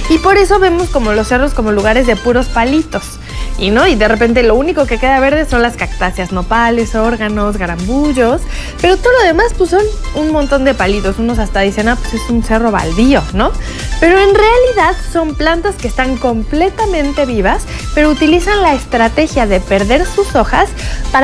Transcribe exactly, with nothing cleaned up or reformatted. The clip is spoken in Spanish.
Y por eso vemos como los cerros como lugares de puros palitos. Y no, y de repente lo único que queda verde son las cactáceas, nopales, órganos, garambullos, pero todo lo demás pues son un montón de palitos. Unos hasta dicen, ah, pues es un cerro baldío, ¿no? Pero en realidad son plantas que están completamente vivas, pero utilizan la estrategia de perder sus hojas para